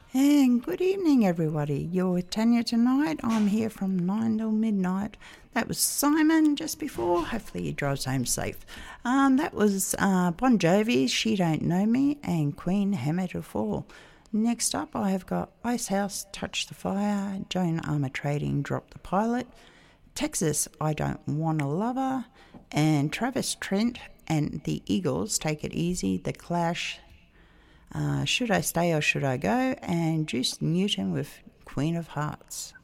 And good evening, everybody. You're with Tanya tonight. I'm here from 9 till midnight. That was Simon just before. Hopefully he drives home safe. That was Bon Jovi, She Don't Know Me, and Queen, Hammer to Fall. Next up, I have got Icehouse, Touch the Fire, Joan Armour Trading, Drop the Pilot, Texas, I Don't Want a Lover, and Travis Trent and the Eagles, Take It Easy, The Clash, Should I Stay or Should I Go, and Juice Newton with Queen of Hearts.